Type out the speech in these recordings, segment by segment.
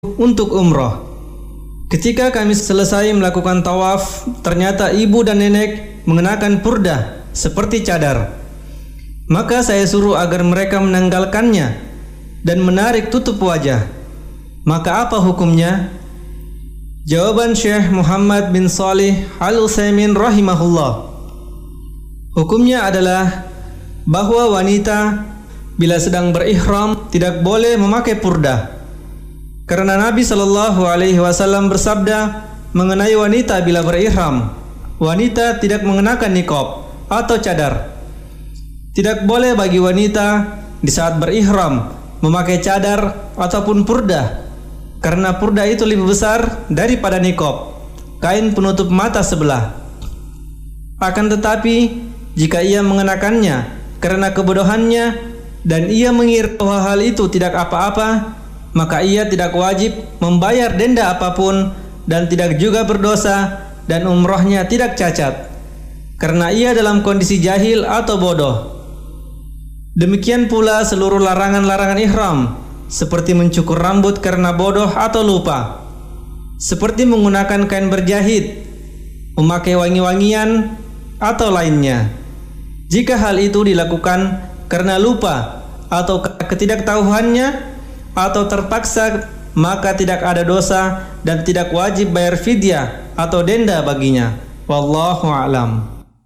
untuk umroh. Ketika kami selesai melakukan tawaf, ternyata ibu dan nenek mengenakan purdah seperti cadar. Maka saya suruh agar mereka menanggalkannya dan menarik tutup wajah. Maka apa hukumnya? Jawaban Syekh Muhammad bin Shalih Al-Utsaimin rahimahullah. Hukumnya adalah bahwa wanita bila sedang berihram tidak boleh memakai purdah. Karena Nabi SAW bersabda mengenai wanita bila berihram, wanita tidak mengenakan niqab atau cadar. Tidak boleh bagi wanita di saat berihram memakai cadar ataupun purdah, karena purdah itu lebih besar daripada niqab, kain penutup mata sebelah. Akan tetapi jika ia mengenakannya karena kebodohannya dan ia mengira bahwa hal itu tidak apa-apa, maka ia tidak wajib membayar denda apapun dan tidak juga berdosa, dan umrohnya tidak cacat karena ia dalam kondisi jahil atau bodoh. Demikian pula seluruh larangan-larangan ihram, seperti mencukur rambut karena bodoh atau lupa, seperti menggunakan kain berjahit, memakai wangi-wangian atau lainnya. Jika hal itu dilakukan karena lupa atau ketidaktahuannya atau terpaksa, maka tidak ada dosa dan tidak wajib bayar fidyah atau denda baginya. Wallahu a'lam.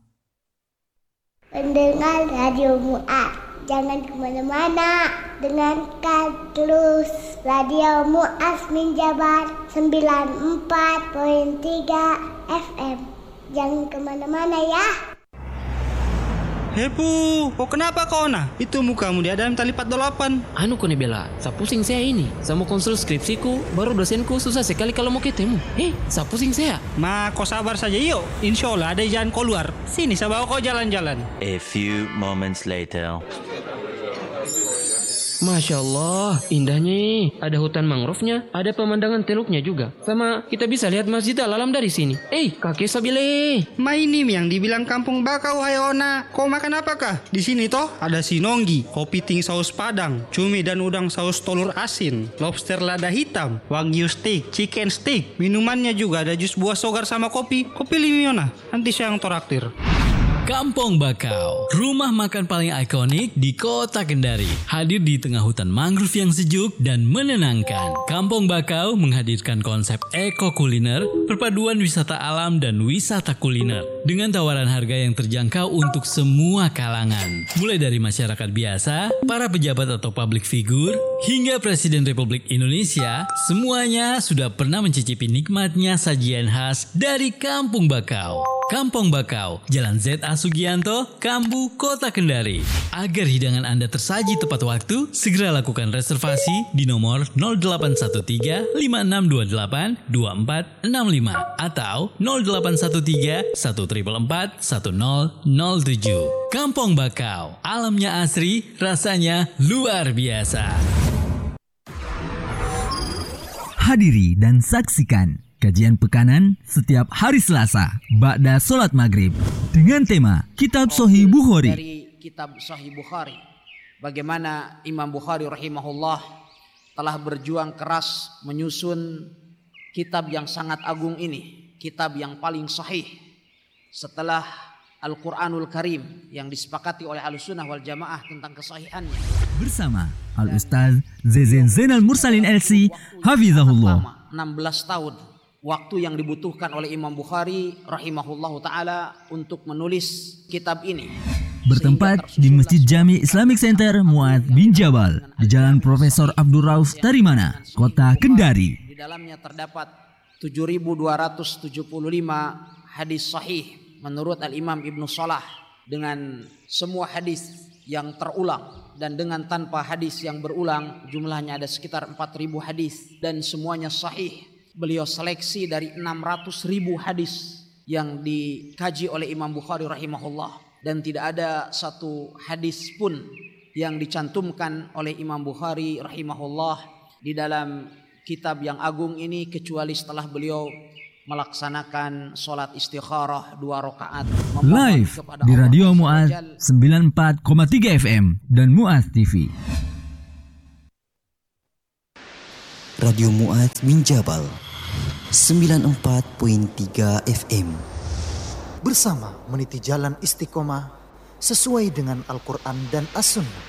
Pendengar Radio Mu'ad, jangan kemana-mana, dengarkan terus Radio Mu'az min Jabal 94.3 FM. Jangan kemana-mana ya. Hepu, kok kenapa kau nah? Itu mukamu di dalam tali 48. Anu kone bela, sa pusing saya ini. Saya mau konsul skripsiku, baru dosenku susah sekali kalau mau ketemu. Sa pusing saya. Ma, kau sabar saja yuk. Insya Allah ada jalan keluar. Sini saya bawa kau jalan-jalan. A few moments later. Masya Allah, indahnya. Ada hutan mangrove-nya, ada pemandangan teluknya juga. Sama kita bisa lihat Masjid Al-Alam dari sini. Kakek Sabile. Ma, ini yang dibilang kampung bakau, hai Ona. Kau makan apakah? Di sini toh ada sinonggi, kopi ting saus padang, cumi dan udang saus telur asin, lobster lada hitam, wagyu steak, chicken steak. Minumannya juga ada jus buah sogar sama kopi. Kopi limi Ona. Nanti saya yang toraktir. Kampung Bakau, rumah makan paling ikonik di kota Kendari. Hadir di tengah hutan mangrove yang sejuk dan menenangkan. Kampung Bakau menghadirkan konsep eko kuliner, perpaduan wisata alam dan wisata kuliner. Dengan tawaran harga yang terjangkau untuk semua kalangan. Mulai dari masyarakat biasa, para pejabat atau public figure, hingga Presiden Republik Indonesia, semuanya sudah pernah mencicipi nikmatnya sajian khas dari Kampung Bakau. Kampung Bakau, Jalan Z.A. Sugianto, Kambu, Kota Kendari. Agar hidangan Anda tersaji tepat waktu, segera lakukan reservasi di nomor 0813 5628 2465 atau 0813 1444 1007. Kampung Bakau, alamnya asri, rasanya luar biasa. Hadiri dan saksikan kajian pekanan setiap hari Selasa ba'da sholat maghrib dengan tema Kitab Sahih Bukhari. Dari Kitab Sahih Bukhari, bagaimana Imam Bukhari rahimahullah telah berjuang keras menyusun kitab yang sangat agung ini, kitab yang paling sahih setelah Al-Quranul Karim yang disepakati oleh Ahlussunnah wal Jamaah tentang kesahihannya. Bersama Al-Ustaz Zezen Zainal Mursalin LC Hafizahullah. 16 tahun waktu yang dibutuhkan oleh Imam Bukhari rahimahullahu ta'ala untuk menulis kitab ini. Bertempat di Masjid Jami Islamic Center Mu'ad bin Jabal di Jalan Profesor Abdul Rauf Tarimana, Kota Kendari. Di dalamnya terdapat 7.275 hadis sahih menurut Al-Imam Ibnu Salah, dengan semua hadis yang terulang dan dengan tanpa hadis yang berulang. Jumlahnya ada sekitar 4.000 hadis dan semuanya sahih. Beliau seleksi dari 600.000 hadis yang dikaji oleh Imam Bukhari rahimahullah, dan tidak ada satu hadis pun yang dicantumkan oleh Imam Bukhari rahimahullah di dalam kitab yang agung ini kecuali setelah beliau melaksanakan sholat istikharah 2 rakaat live di Radio Mu'ad 94,3 FM dan Mu'ad TV. Radio Mu'ad bin Jabal 94.3 FM. Bersama meniti jalan istiqomah sesuai dengan Al-Quran dan As-Sunnah.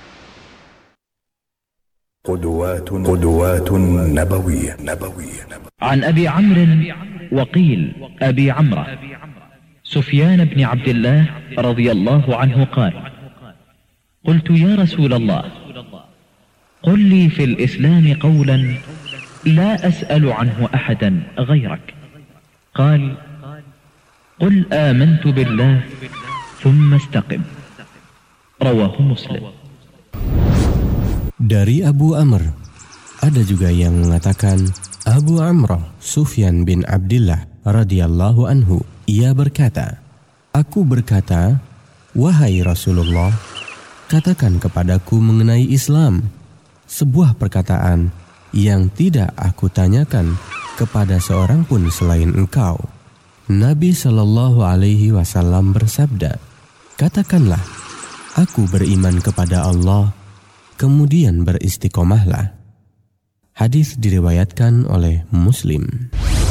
قدوات نبوية. عن أبي عمرو وقيل أبي عمرو سفيان بن عبد الله رضي الله عنه قال: قلت يا رسول الله قل لي في الإسلام قولا لا أسأل عنه أحدا غيرك. قال: قل آمنت بالله ثم استقم. رواه مسلم. Dari Abu Amr, ada juga yang mengatakan Abu Amr Sufyan bin Abdillah radhiyallahu anhu, ia berkata, aku berkata, wahai Rasulullah, katakan kepadaku mengenai Islam, sebuah perkataan yang tidak aku tanyakan kepada seorang pun selain engkau. Nabi Shallallahu Alaihi Wasallam bersabda, katakanlah, aku beriman kepada Allah, kemudian beristiqomahlah. Hadis diriwayatkan oleh Muslim.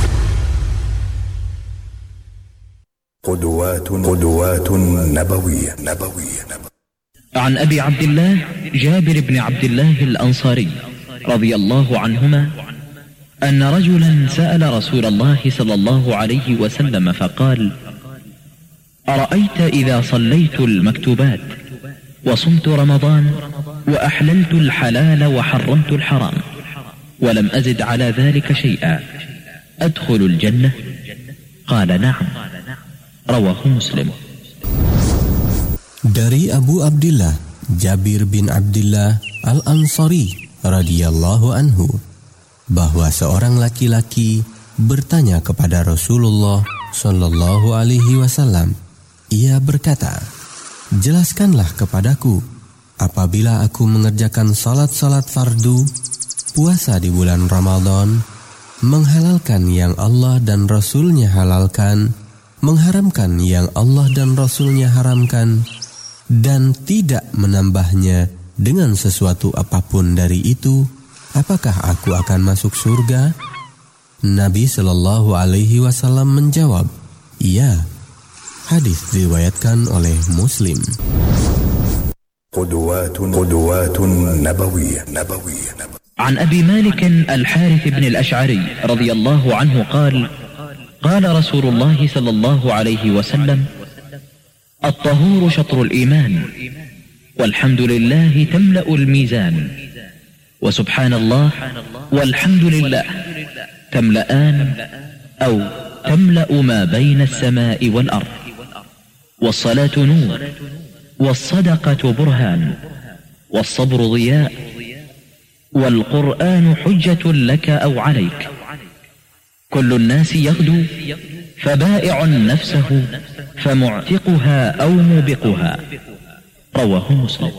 قدوات نبوية. عن أبي عبد الله جابر بن عبد الله الأنصاري رضي الله عنهما أن رجلا سأل رسول الله صلى الله عليه وسلم فقال: أرأيت إذا صليت المكتوبات وصمت رمضان وأحللت الحلال وحرمت الحرام ولم أزد على ذلك شيئا أدخل الجنة؟ قال: نعم. رواه مسلم. Dari Abu Abdillah Jabir bin Abdillah Al-Ansari radhiyallahu anhu bahwa seorang laki-laki bertanya kepada Rasulullah sallallahu alaihi wasallam. Ia berkata, jelaskanlah kepadaku, apabila aku mengerjakan salat-salat fardu, puasa di bulan Ramadan, menghalalkan yang Allah dan Rasul-Nya halalkan, mengharamkan yang Allah dan Rasul-Nya haramkan, dan tidak menambahnya dengan sesuatu apapun dari itu, apakah aku akan masuk surga? Nabi Shallallahu Alaihi Wasallam menjawab, iya. Hadis diriwayatkan oleh Muslim. قدوات نبوية. عن أبي مالك الحارث بن الأشعري رضي الله عنه قال: قال رسول الله صلى الله عليه وسلم: الطهور شطر الإيمان، والحمد لله تملأ الميزان، وسبحان الله والحمد لله تملأان أو تملأ ما بين السماء والأرض، والصلاة نور، والصدقة برهان، والصبر ضياء، والقرآن حجة لك أو عليك، كل الناس يغدو فبائع نفسه فمعتقها أو موبقها. رواه مسلم.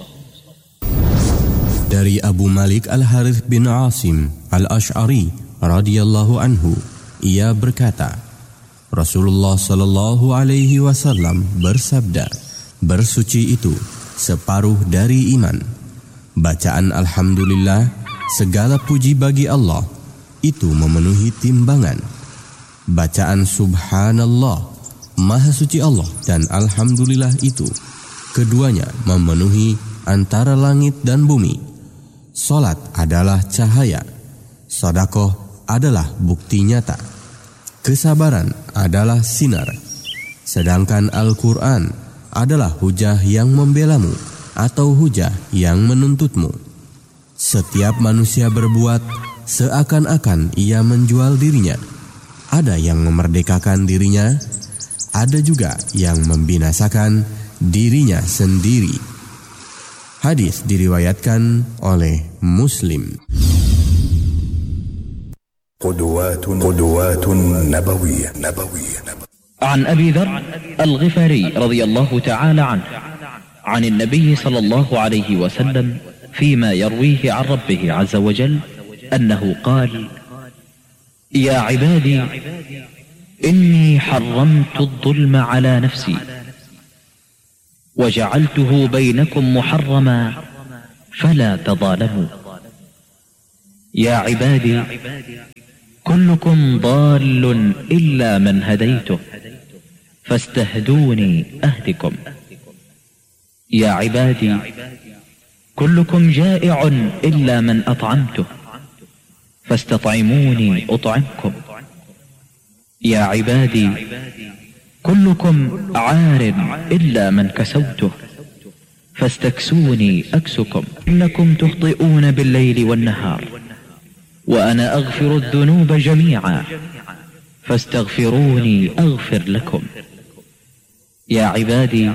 Dari Abu Malik Al-Harith bin Asim Al-Ash'ari radhiyallahu anhu, ia berkata, Rasulullah sallallahu alaihi wasallam bersabda, bersuci itu separuh dari iman. Bacaan alhamdulillah, segala puji bagi Allah, itu memenuhi timbangan. Bacaan subhanallah, maha suci Allah, dan alhamdulillah itu, keduanya memenuhi antara langit dan bumi. Salat adalah cahaya, sedekah adalah bukti nyata, kesabaran adalah sinar, sedangkan Al-Quran adalah hujah yang membelamu atau hujah yang menuntutmu. Setiap manusia berbuat seakan-akan ia menjual dirinya. Ada yang memerdekakan dirinya, ada juga yang membinasakan dirinya sendiri. Hadis diriwayatkan oleh Muslim. قدوات نبوية. عن أبي ذر الغفاري رضي الله تعالى عنه عن النبي صلى الله عليه وسلم فيما يرويه عن ربه عز وجل أنه قال: يا عبادي إني حرمت الظلم على نفسي وجعلته بينكم محرما فلا تظالموا. يا عبادي كلكم ضال إلا من هديته فاستهدوني أهدكم. يا عبادي كلكم جائع إلا من أطعمته فاستطعموني أطعمكم. يا عبادي كلكم عار إلا من كسوته فاستكسوني أكسكم. إنكم تخطئون بالليل والنهار وأنا أغفر الذنوب جميعا فاستغفروني أغفر لكم. يا عبادي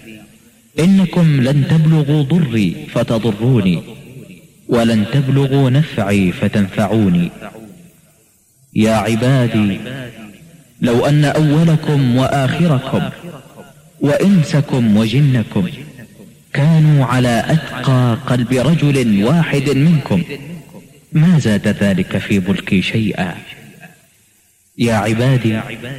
إنكم لن تبلغوا ضري فتضروني ولن تبلغوا نفعي فتنفعوني. يا عبادي لو أن أولكم وآخركم وإنسكم وجنكم كانوا على أتقى قلب رجل واحد منكم ما زاد ذلك في ملكي شيئا. يا عبادي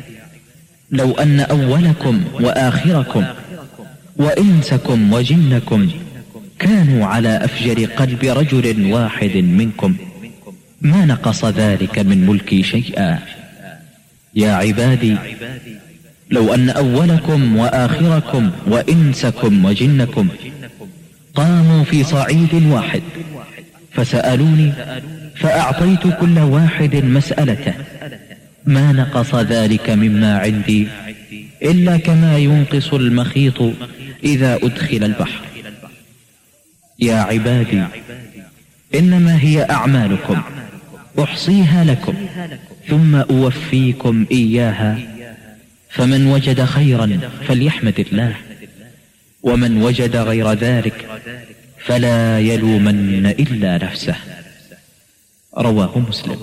لو أن أولكم وآخركم وإنسكم وجنكم كانوا على أفجر قلب رجل واحد منكم ما نقص ذلك من ملكي شيئا. يا عبادي لو أن أولكم وآخركم وإنسكم وجنكم قاموا في صعيد واحد فسألوني فأعطيت كل واحد مسألته ما نقص ذلك مما عندي إلا كما ينقص المخيط إذا أدخل البحر. يا عبادي إنما هي أعمالكم أحصيها لكم ثم أوفيكم إياها فمن وجد خيرا فليحمد الله ومن وجد غير ذلك فلا يلومن إلا نفسه. رواه مسلم.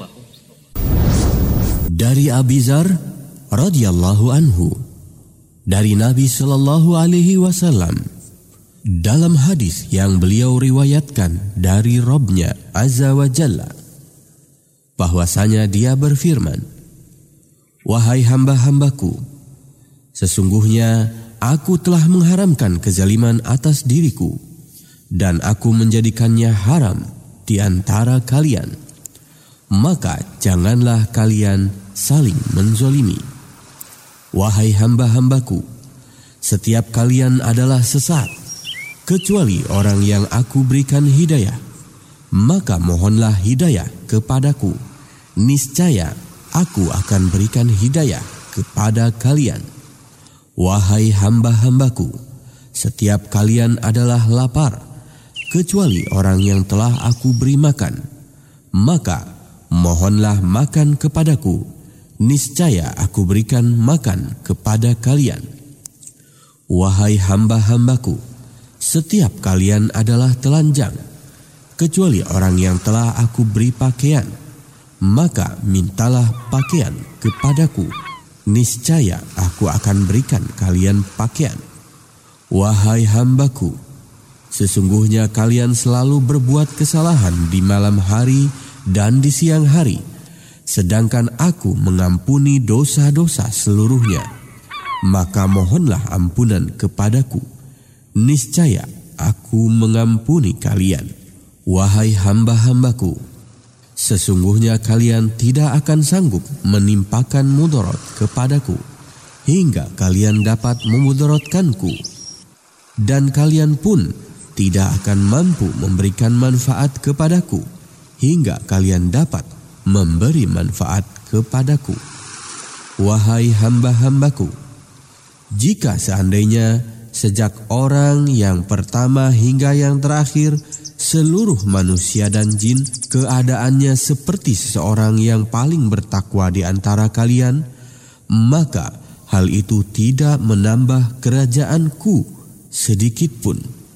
Dari Abi Dzar radhiyallahu anhu, dari Nabi sallallahu alaihi wasallam, dalam hadis yang beliau riwayatkan dari Rabb-Nya Azza wa Jalla, bahwasanya dia berfirman, "Wahai hamba-hambaku, sesungguhnya aku telah mengharamkan kezaliman atas diriku dan aku menjadikannya haram di antara kalian. Maka janganlah kalian saling menzolimi. Wahai hamba-hambaku, setiap kalian adalah sesat, kecuali orang yang aku berikan hidayah. Maka mohonlah hidayah kepadaku, niscaya aku akan berikan hidayah kepada kalian. Wahai hamba-hambaku, setiap kalian adalah lapar, kecuali orang yang telah aku beri makan. Maka mohonlah makan kepadaku, niscaya aku berikan makan kepada kalian. Wahai hamba-hambaku, setiap kalian adalah telanjang, kecuali orang yang telah aku beri pakaian. Maka mintalah pakaian kepadaku, niscaya aku akan berikan kalian pakaian. Wahai hambaku, sesungguhnya kalian selalu berbuat kesalahan di malam hari dan di siang hari, sedangkan aku mengampuni dosa-dosa seluruhnya. Maka mohonlah ampunan kepadaku, niscaya aku mengampuni kalian. Wahai hamba-hambaku, sesungguhnya kalian tidak akan sanggup menimpakan mudarat kepadaku hingga kalian dapat memudaratkanku, dan kalian pun tidak akan mampu memberikan manfaat kepadaku hingga kalian dapat memberi manfaat kepadaku. Wahai hamba-hambaku, jika seandainya sejak orang yang pertama hingga yang terakhir seluruh manusia dan jin keadaannya seperti seseorang yang paling bertakwa di antara kalian, maka hal itu tidak menambah kerajaanku sedikit pun.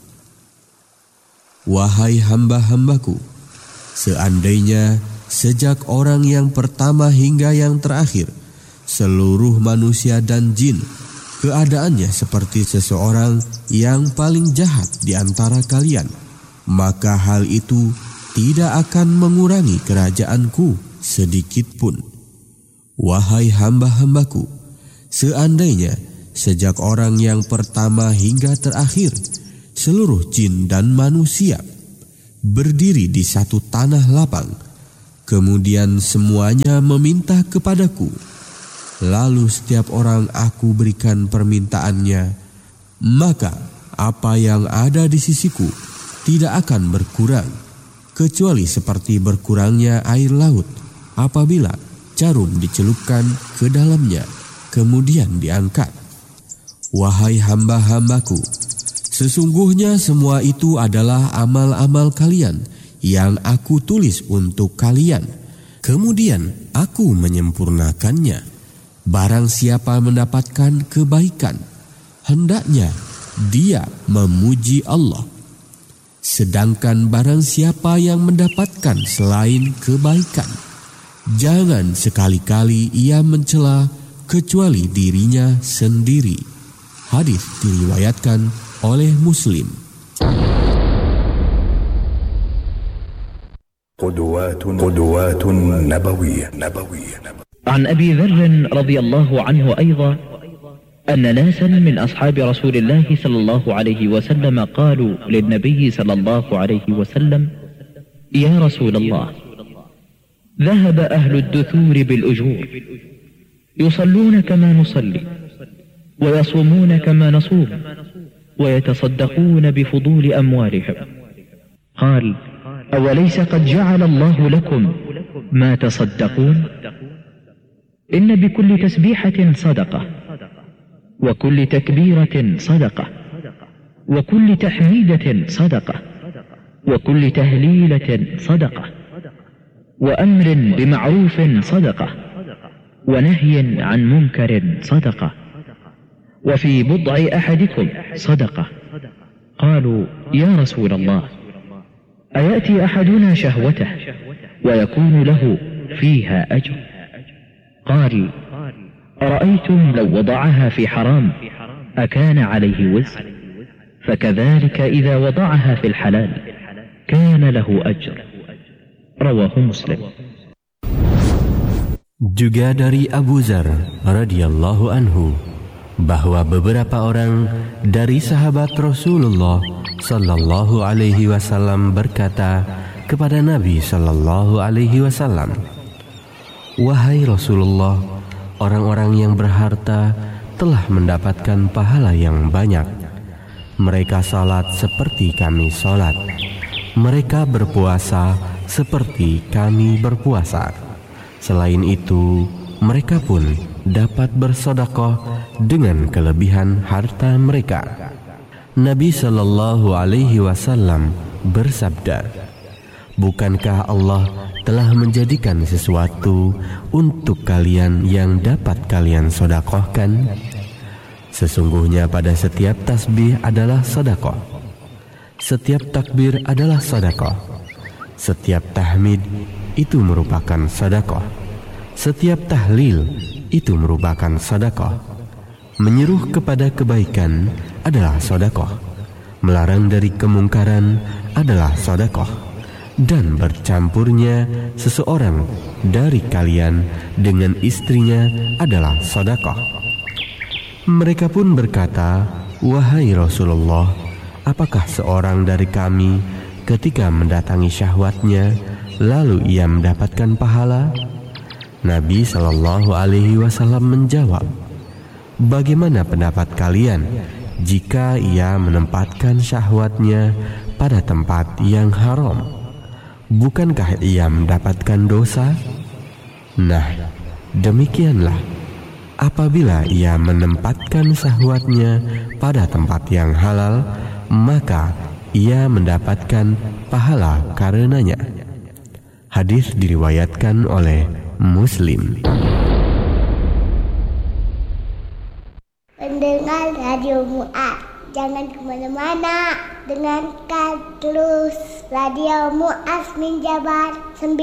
Wahai hamba-hambaku, seandainya sejak orang yang pertama hingga yang terakhir seluruh manusia dan jin keadaannya seperti seseorang yang paling jahat di antara kalian, maka hal itu tidak akan mengurangi kerajaanku sedikit pun. Wahai hamba-hambaku, seandainya sejak orang yang pertama hingga terakhir seluruh jin dan manusia berdiri di satu tanah lapang, Kemudian semuanya meminta kepadaku. Lalu setiap orang aku berikan permintaannya, maka apa yang ada di sisiku tidak akan berkurang, kecuali seperti berkurangnya air laut apabila jarum dicelupkan ke dalamnya, kemudian diangkat. Wahai hamba-hambaku, sesungguhnya semua itu adalah amal-amal kalian yang aku tulis untuk kalian. Kemudian aku menyempurnakannya. Barang siapa mendapatkan kebaikan, hendaknya dia memuji Allah. Sedangkan barang siapa yang mendapatkan selain kebaikan, jangan sekali-kali ia mencela kecuali dirinya sendiri. Hadis diriwayatkan oleh Muslim. قدوات نبوية. عن أبي ذر رضي الله عنه أيضا أن ناسا من أصحاب رسول الله صلى الله عليه وسلم قالوا للنبي صلى الله عليه وسلم: يا رسول الله، ذهب أهل الدثور بالأجور، يصلون كما نصلي، ويصومون كما نصوم، ويتصدقون بفضول أموالهم. قال: أوليس قد جعل الله لكم ما تصدقون؟ إن بكل تسبيحة صدقة، وكل تكبيرة صدقة، وكل تحميدة صدقة، وكل تهليلة صدقة، وأمر بمعروف صدقة، ونهي عن منكر صدقة، وفي بضع أحدكم صدقة. قالوا: يا رسول الله، أيأتي أحدنا شهوته ويكون له فيها أجر؟ قال: أرأيتم لو وضعها في حرام أكان عليه وزر؟ فكذلك إذا وضعها في الحلال كان له أجر. رواه مسلم. Juga dari Abu Dzar radhiyallahu anhu bahwa beberapa orang dari sahabat Rasulullah sallallahu alaihi wasallam berkata kepada Nabi sallallahu alaihi wasallam, "Wahai Rasulullah, orang-orang yang berharta telah mendapatkan pahala yang banyak. Mereka salat seperti kami salat. Mereka berpuasa seperti kami berpuasa. Selain itu, mereka pun dapat bersedekah dengan kelebihan harta mereka." Nabi sallallahu alaihi wasallam bersabda, "Bukankah Allah telah menjadikan sesuatu untuk kalian yang dapat kalian sedekahkan? Sesungguhnya pada setiap tasbih adalah sedekah, setiap takbir adalah sedekah, setiap tahmid itu merupakan sedekah, setiap tahlil itu merupakan sedekah. Menyeru kepada kebaikan adalah sedekah, melarang dari kemungkaran adalah sedekah, dan bercampurnya seseorang dari kalian dengan istrinya adalah sedekah." Mereka pun berkata, "Wahai Rasulullah, apakah seorang dari kami ketika mendatangi syahwatnya lalu ia mendapatkan pahala?" Nabi sallallahu alaihi wasallam menjawab, "Bagaimana pendapat kalian jika ia menempatkan syahwatnya pada tempat yang haram? Bukankah ia mendapatkan dosa? Nah, demikianlah apabila ia menempatkan syahwatnya pada tempat yang halal, maka ia mendapatkan pahala karenanya." Hadis diriwayatkan oleh Muslim. Pendengar Radio Mu'ad, jangan kemana-mana, dengarkan terus Radio Mu'az min Jabal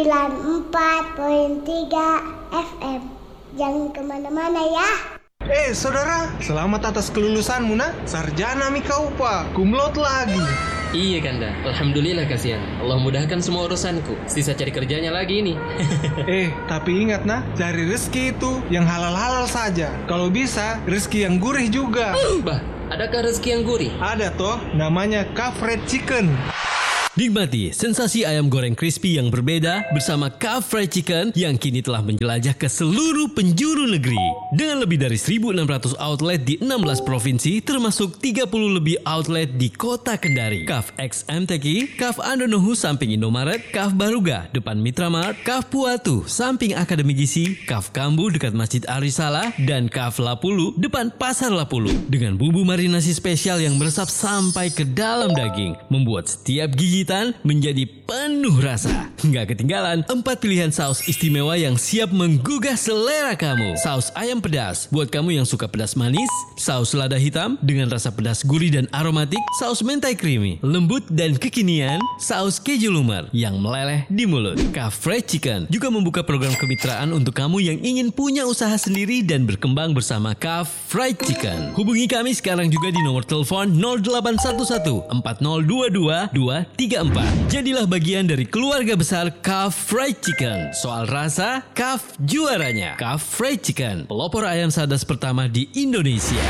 94.3 FM. Jangan kemana-mana ya. Saudara, selamat atas kelulusanmu nak. Sarjana mi kau pak, kumlot lagi. Iya Kanda, alhamdulillah kasihan. Allah mudahkan semua urusanku. Sisa cari kerjanya lagi ini. Tapi ingat nah, cari rezeki itu yang halal-halal saja. Kalau bisa, rezeki yang gurih juga. Bah, adakah rezeki yang gurih? Ada toh, namanya kafret chicken. Nikmati sensasi ayam goreng crispy yang berbeda bersama Kaf Fried Chicken yang kini telah menjelajah ke seluruh penjuru negeri. Dengan lebih dari 1.600 outlet di 16 provinsi termasuk 30 lebih outlet di kota Kendari. Kaf X MTQ, Kaf Andonohu samping Indomaret, Kaf Baruga depan Mitra Mart, Kaf Puatu samping Akademi Gizi, Kaf Kambu dekat Masjid Arisala, dan Kaf Lapulu depan Pasar Lapulu. Dengan bumbu marinasi spesial yang meresap sampai ke dalam daging, membuat setiap gigitan menjadi penuh rasa. Nggak ketinggalan 4 pilihan saus istimewa yang siap menggugah selera kamu. Saus ayam pedas buat kamu yang suka pedas manis, saus lada hitam dengan rasa pedas gurih dan aromatik, saus mentai creamy, lembut dan kekinian, saus keju lumer yang meleleh di mulut. Kaf Fried Chicken juga membuka program kemitraan untuk kamu yang ingin punya usaha sendiri dan berkembang bersama Kaf Fried Chicken. Hubungi kami sekarang juga di nomor telepon 0811 4022 234. Jadilah bagian dari keluarga besar Kaf Fried Chicken. Soal rasa, Kaf juaranya. Kaf Fried Chicken, pelopor ayam sadas pertama di Indonesia.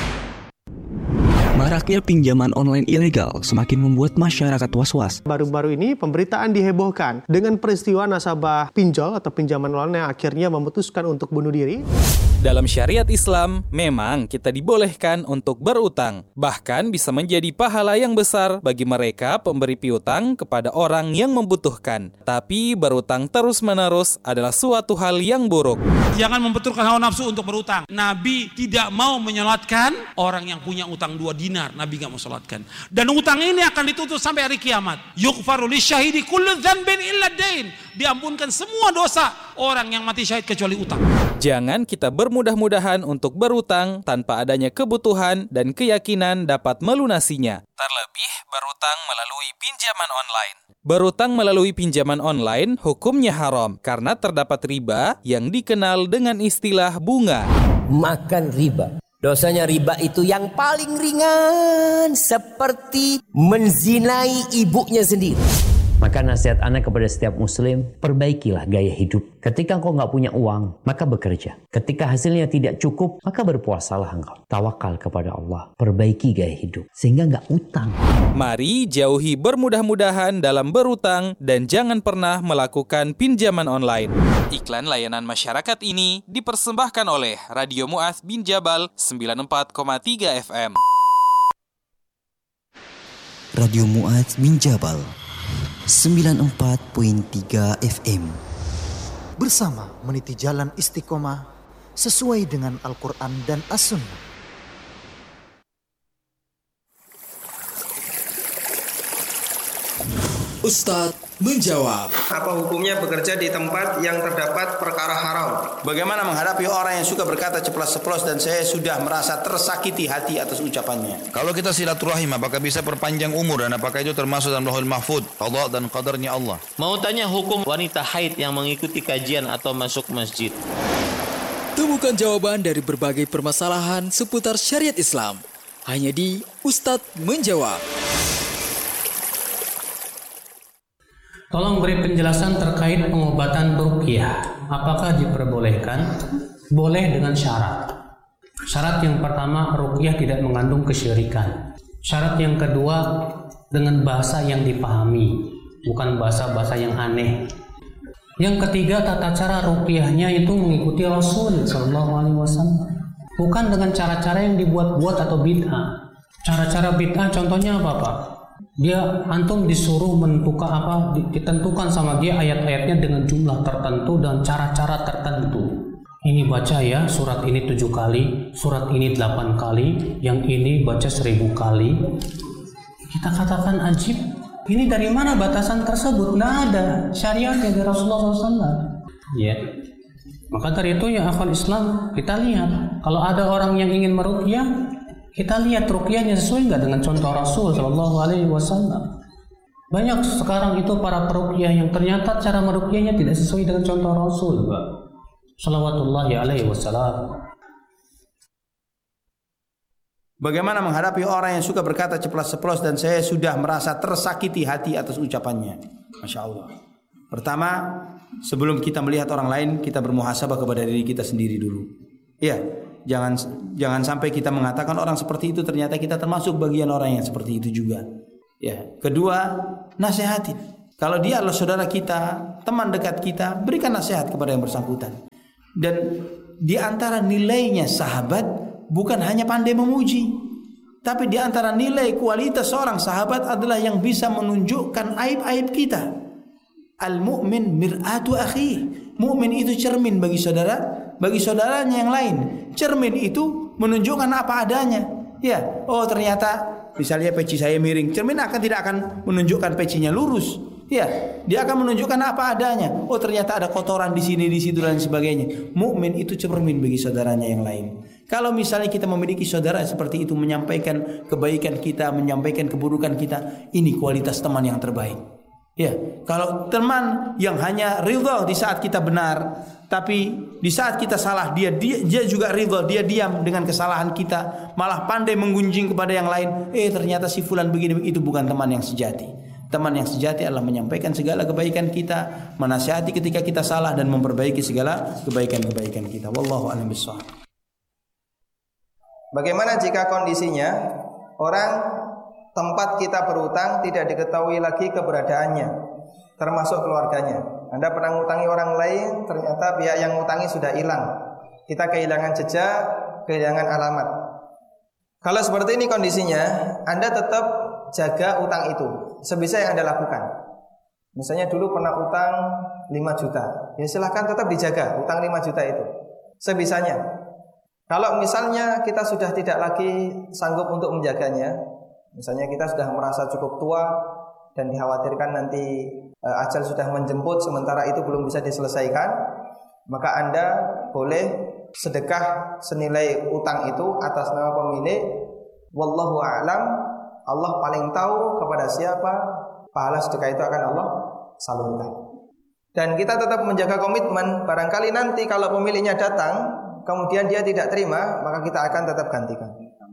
Maraknya pinjaman online ilegal semakin membuat masyarakat was-was. Baru-baru ini pemberitaan dihebohkan dengan peristiwa nasabah pinjol atau pinjaman online yang akhirnya memutuskan untuk bunuh diri. Dalam syariat Islam, memang kita dibolehkan untuk berutang. Bahkan bisa menjadi pahala yang besar bagi mereka pemberi piutang kepada orang yang membutuhkan. Tapi berutang terus-menerus adalah suatu hal yang buruk. Jangan membenturkan hawa nafsu untuk berutang. Nabi tidak mau menyolatkan orang yang punya utang 2 dinar. Nabi gak mau solatkan. Dan utang ini akan ditutup sampai hari kiamat. Yughfaru lisyahidi kullu dzanbin illa dain. Diampunkan semua dosa orang yang mati syahid kecuali utang. Jangan kita bermudah-mudahan untuk berutang tanpa adanya kebutuhan dan keyakinan dapat melunasinya. Terlebih berutang melalui pinjaman online. Berutang melalui pinjaman online hukumnya haram karena terdapat riba yang dikenal dengan istilah bunga. Makan riba. Dosanya riba itu yang paling ringan, seperti menzinai ibunya sendiri. Maka nasihat anak kepada setiap muslim, perbaikilah gaya hidup. Ketika engkau nggak punya uang, maka bekerja. Ketika hasilnya tidak cukup, maka berpuasalah engkau. Tawakal kepada Allah, perbaiki gaya hidup, sehingga nggak utang. Mari jauhi bermudah-mudahan dalam berutang dan jangan pernah melakukan pinjaman online. Iklan layanan masyarakat ini dipersembahkan oleh Radio Mu'adz bin Jabal 94,3 FM. Radio Mu'adz bin Jabal 94.3 FM. Bersama meniti jalan istiqomah sesuai dengan Al-Quran dan As-Sunnah. Ustadz menjawab. Apa hukumnya bekerja di tempat yang terdapat perkara haram? Bagaimana menghadapi orang yang suka berkata ceplas-ceplos dan saya sudah merasa tersakiti hati atas ucapannya? Kalau kita silaturahim, apakah bisa perpanjang umur dan apakah itu termasuk dalam Lauhul Mahfuz, qada dan qadarnya Allah? Mau tanya hukum wanita haid yang mengikuti kajian atau masuk masjid. Temukan jawaban dari berbagai permasalahan seputar syariat Islam hanya di Ustadz Menjawab. Tolong beri penjelasan terkait pengobatan ruqyah. Apakah diperbolehkan? Boleh dengan syarat. Syarat yang pertama, ruqyah tidak mengandung kesyirikan. Syarat yang kedua, dengan bahasa yang dipahami, bukan bahasa-bahasa yang aneh. Yang ketiga, tata cara ruqyahnya itu mengikuti Rasul SAW, bukan dengan cara-cara yang dibuat-buat atau bid'ah. Cara-cara bid'ah contohnya apa, Pak? Dia antum disuruh ditentukan sama dia ayat-ayatnya dengan jumlah tertentu dan cara-cara tertentu. Ini baca ya surat ini 7 kali, surat ini 8 kali, yang ini baca 1000 kali. Kita katakan ajib. Ini dari mana batasan tersebut? Nggak ada syariatnya dari Rasulullah SAW. Ya. Maka dari itu ya akhwal Islam, kita lihat kalau ada orang yang ingin meruqyah, kita lihat ruqyahnya sesuai nggak dengan contoh Rasul Shallallahu Alaihi Wasallam. Banyak sekarang itu para peruqyah yang ternyata cara meruqyahnya tidak sesuai dengan contoh Rasul, Pak. Shalawatullahi Alaihi Wasallam. Bagaimana menghadapi orang yang suka berkata ceplas-ceplos dan saya sudah merasa tersakiti hati atas ucapannya? Masya Allah. Pertama, sebelum kita melihat orang lain, kita bermuhasabah kepada diri kita sendiri dulu. Iya. Jangan sampai kita mengatakan orang seperti itu ternyata kita termasuk bagian orang yang seperti itu juga. Ya, kedua, nasihatin. Kalau dia adalah saudara kita, teman dekat kita, berikan nasihat kepada yang bersangkutan. Dan di antara nilainya sahabat bukan hanya pandai memuji, tapi di antara nilai kualitas seorang sahabat adalah yang bisa menunjukkan aib-aib kita. Al-mu'min mir'atu akhi. Mu'min itu cermin bagi saudaranya yang lain. Cermin itu menunjukkan apa adanya. Ya, oh ternyata misalnya peci saya miring, cermin tidak akan menunjukkan pecinya lurus. Ya, dia akan menunjukkan apa adanya. Oh ternyata ada kotoran di sini, di situ dan sebagainya. Mukmin itu cermin bagi saudaranya yang lain. Kalau misalnya kita memiliki saudara seperti itu, menyampaikan kebaikan kita, menyampaikan keburukan kita, ini kualitas teman yang terbaik. Ya, kalau teman yang hanya ridha di saat kita benar, tapi di saat kita salah dia juga ridha, dia diam dengan kesalahan kita, malah pandai menggunjing kepada yang lain. Ternyata si fulan begini, itu bukan teman yang sejati. Teman yang sejati adalah menyampaikan segala kebaikan kita, menasihati ketika kita salah dan memperbaiki segala kebaikan-kebaikan kita. Wallahu a'lam bishawab. Bagaimana jika kondisinya orang tempat kita berutang tidak diketahui lagi keberadaannya, termasuk keluarganya? Anda pernah ngutangi orang lain, ternyata pihak yang ngutangi sudah hilang. Kita kehilangan jejak, kehilangan alamat. Kalau seperti ini kondisinya, Anda tetap jaga utang itu sebisa yang Anda lakukan. Misalnya dulu pernah utang 5 juta, ya silahkan tetap dijaga utang 5 juta itu sebisanya. Kalau misalnya kita sudah tidak lagi sanggup untuk menjaganya, misalnya kita sudah merasa cukup tua dan dikhawatirkan nanti ajal sudah menjemput sementara itu belum bisa diselesaikan, maka Anda boleh sedekah senilai utang itu atas nama pemilik. Wallahu a'lam. Allah paling tahu kepada siapa pahala sedekah itu akan Allah salurkan. Dan kita tetap menjaga komitmen. Barangkali nanti kalau pemiliknya datang kemudian dia tidak terima, maka kita akan tetap gantikan.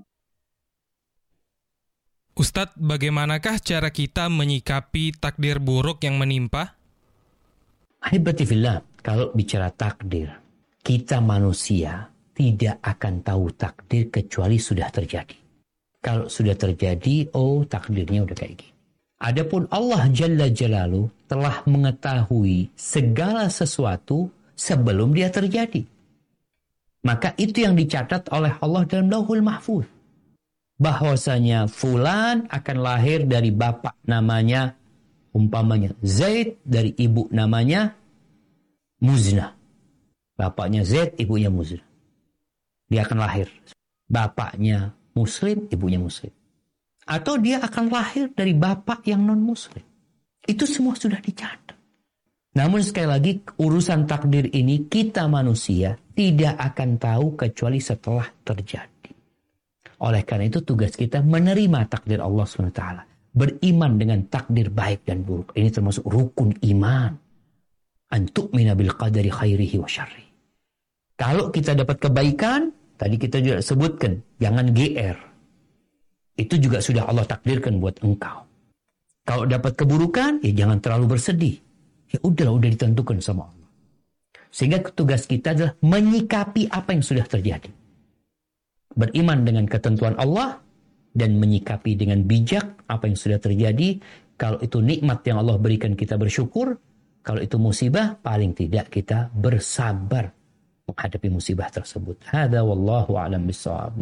Ustadz, bagaimanakah cara kita menyikapi takdir buruk yang menimpa? Ahibati fillah, kalau bicara takdir, kita manusia tidak akan tahu takdir kecuali sudah terjadi. Kalau sudah terjadi, takdirnya udah kayak gini. Adapun Allah Jalla Jalaluhu telah mengetahui segala sesuatu sebelum dia terjadi. Maka itu yang dicatat oleh Allah dalam Lauhul Mahfuz. Bahwasanya fulan akan lahir dari bapak namanya umpamanya Zaid, dari ibu namanya Muzna. Bapaknya Zaid, ibunya Muzna. Dia akan lahir. Bapaknya Muslim, ibunya Muslim. Atau dia akan lahir dari bapak yang non-Muslim. Itu semua sudah dicatat. Namun sekali lagi, urusan takdir ini kita manusia tidak akan tahu kecuali setelah terjadi. Oleh karena itu tugas kita menerima takdir Allah SWT. Beriman dengan takdir baik dan buruk. Ini termasuk rukun iman. Antu'mina bil qadari khairihi wa syarri. Kalau kita dapat kebaikan, tadi kita juga sebutkan, jangan GR. Itu juga sudah Allah takdirkan buat engkau. Kalau dapat keburukan, ya jangan terlalu bersedih. Ya udah ditentukan sama Allah. Sehingga tugas kita adalah menyikapi apa yang sudah terjadi. Beriman dengan ketentuan Allah dan menyikapi dengan bijak apa yang sudah terjadi. Kalau itu nikmat yang Allah berikan, kita bersyukur. Kalau itu musibah, paling tidak kita bersabar menghadapi musibah tersebut. Hadza wallahu a'lam bishawab.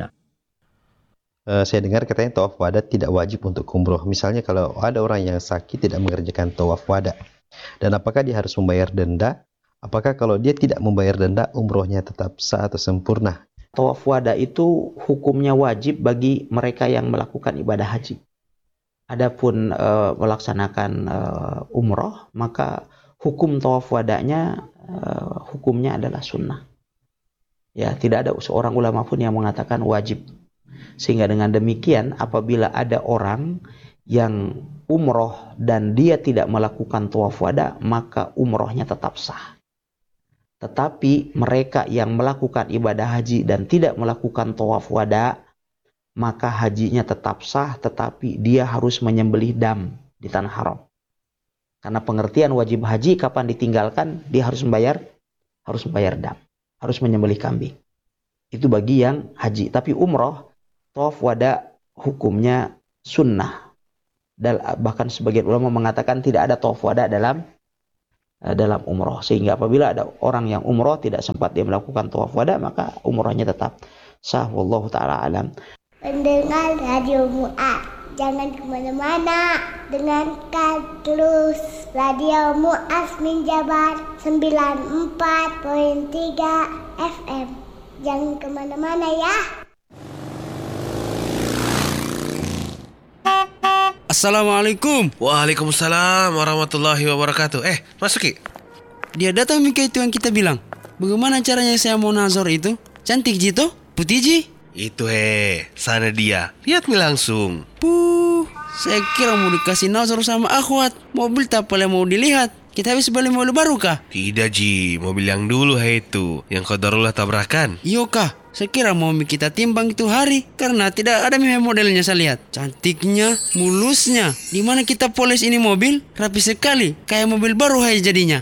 Saya dengar katanya tawaf wada tidak wajib untuk umroh. Misalnya kalau ada orang yang sakit tidak mengerjakan tawaf wada, dan apakah dia harus membayar denda? Apakah kalau dia tidak membayar denda, umrohnya tetap sah atau sempurna? Tawaf wada itu hukumnya wajib bagi mereka yang melakukan ibadah haji. Adapun melaksanakan umroh, maka hukum tawaf wadanya hukumnya adalah sunnah. Ya, tidak ada seorang ulama pun yang mengatakan wajib. Sehingga dengan demikian apabila ada orang yang umroh dan dia tidak melakukan tawaf wada, maka umrohnya tetap sah. Tetapi mereka yang melakukan ibadah haji dan tidak melakukan tawaf wada, maka hajinya tetap sah, tetapi dia harus menyembelih dam di tanah haram. Karena pengertian wajib haji kapan ditinggalkan, dia harus membayar dam, harus menyembelih kambing. Itu bagi yang haji. Tapi umroh, tawaf wada hukumnya sunnah. Bahkan sebagian ulama mengatakan tidak ada tawaf wada dalam umroh. Sehingga apabila ada orang yang umroh tidak sempat dia melakukan tawaf wada, maka umrohnya tetap sah. Wallahu ta'ala alam. Pendengar Radio Mu'ad, jangan kemana-mana, dengarkan terus Radio Mu'az Minjabar 94.3 FM. Jangan kemana-mana ya. Assalamualaikum. Waalaikumsalam warahmatullahi wabarakatuh. Masuki. Dia datang Mika itu yang kita bilang. Bagaimana caranya saya mau nazar itu? Cantik Jito? Putih Ji? Itu sana dia. Lihat mi langsung. Saya kira mau dikasih nazar sama akhwat. Mobil tak boleh mau dilihat. Kita habis beli mobil baru kah? Tidak Ji, mobil yang dulu itu, yang qadarullah tabrakan. Iyo kah? Saya kira mau kita timbang itu hari, karena tidak ada modelnya saya lihat. Cantiknya, mulusnya. Di mana kita polis ini mobil? Rapi sekali, kayak mobil baru jadinya.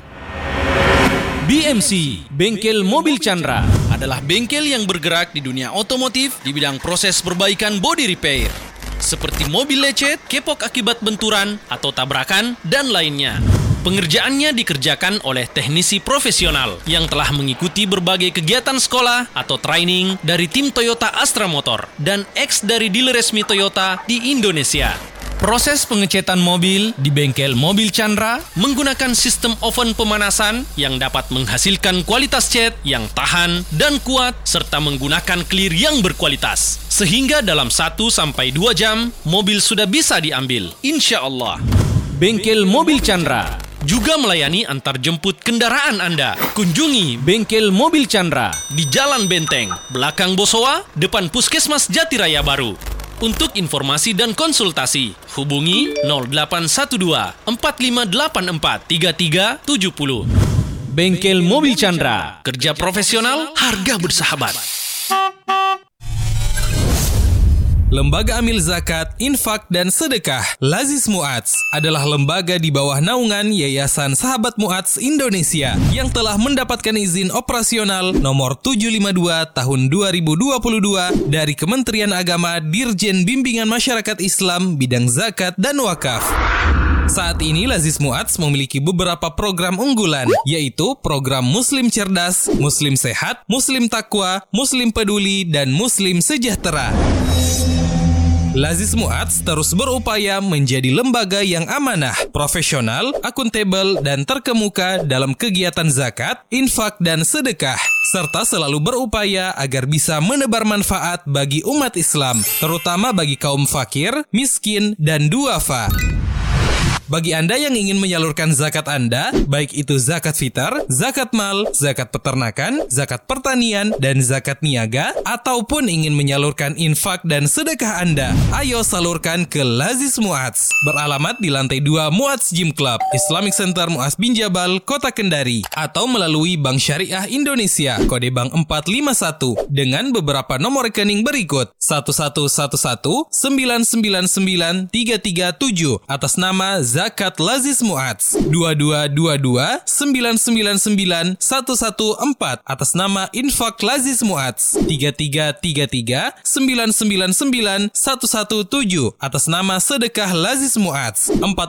BMC, Bengkel Mobil Chandra, adalah bengkel yang bergerak di dunia otomotif di bidang proses perbaikan body repair. Seperti mobil lecet, kepok akibat benturan atau tabrakan, dan lainnya. Pengerjaannya dikerjakan oleh teknisi profesional yang telah mengikuti berbagai kegiatan sekolah atau training dari tim Toyota Astra Motor dan ex dari dealer resmi Toyota di Indonesia. Proses pengecetan mobil di bengkel Mobil Chandra menggunakan sistem oven pemanasan yang dapat menghasilkan kualitas cat yang tahan dan kuat serta menggunakan clear yang berkualitas. Sehingga dalam 1-2 jam, mobil sudah bisa diambil. Insya Allah. Bengkel Mobil Chandra juga melayani antar jemput kendaraan Anda. Kunjungi Bengkel Mobil Chandra di Jalan Benteng, belakang Bosowa, depan Puskesmas Jatiraya Baru. Untuk informasi dan konsultasi, hubungi 0812 4584 3370. Bengkel Mobil Chandra, kerja profesional, harga bersahabat. Lembaga Amil Zakat, Infak, dan Sedekah Lazis Mu'adz adalah lembaga di bawah naungan Yayasan Sahabat Mu'adz Indonesia yang telah mendapatkan izin operasional nomor 752 tahun 2022 dari Kementerian Agama Dirjen Bimbingan Masyarakat Islam bidang zakat dan wakaf. Saat ini Lazis Mu'adz memiliki beberapa program unggulan, yaitu program Muslim Cerdas, Muslim Sehat, Muslim Takwa, Muslim Peduli, dan Muslim Sejahtera. Lazis Mu'adz terus berupaya menjadi lembaga yang amanah, profesional, akuntabel, dan terkemuka dalam kegiatan zakat, infak, dan sedekah, serta selalu berupaya agar bisa menebar manfaat bagi umat Islam, terutama bagi kaum fakir, miskin, dan duafa. Bagi Anda yang ingin menyalurkan zakat Anda, baik itu zakat fitar, zakat mal, zakat peternakan, zakat pertanian, dan zakat niaga, ataupun ingin menyalurkan infak dan sedekah Anda, ayo salurkan ke Lazis Mu'adz. Beralamat di lantai 2 Mu'adz Gym Club, Islamic Center Mu'adz bin Jabal, Kota Kendari, atau melalui Bank Syariah Indonesia, kode bank 451, dengan beberapa nomor rekening berikut, 1111-999-337, atas nama Zakat Lazis Mu'adz, 2222-999-114 atas nama Infak Lazis Mu'adz, 3333-999-117 atas nama Sedekah Lazis Mu'adz,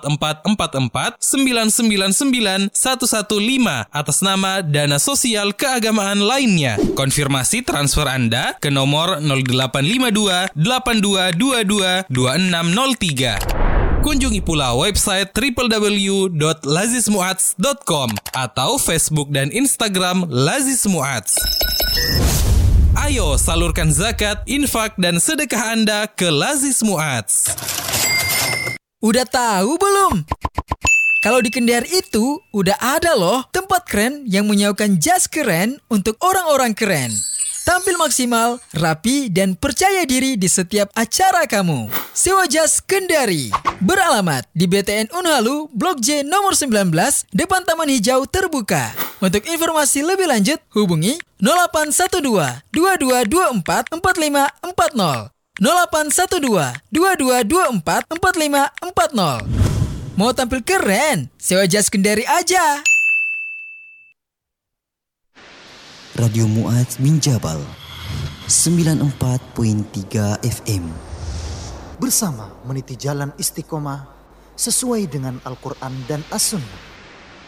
4444-999-115 atas nama Dana Sosial Keagamaan lainnya. Konfirmasi transfer Anda ke nomor 0852 8222 2603. Kunjungi pula website www.lazismuadz.com atau Facebook dan Instagram Lazis Mu'adz. Ayo salurkan zakat, infak, dan sedekah Anda ke Lazis Mu'adz. Udah tahu belum? Kalau di Kendari itu udah ada loh tempat keren yang menyewakan jas keren untuk orang-orang keren. Tampil maksimal, rapi, dan percaya diri di setiap acara kamu. Sewa jas Kendari. Beralamat di BTN Unhalu, Blok J nomor 19, depan Taman Hijau Terbuka. Untuk informasi lebih lanjut, hubungi 0812 2224 4540. 0812 2224 4540. Mau tampil keren? Sewa jas Kendari aja. Radio Mu'adz bin Jabal 94.3 FM. Bersama meniti jalan istiqomah sesuai dengan Al-Quran dan As-Sunnah.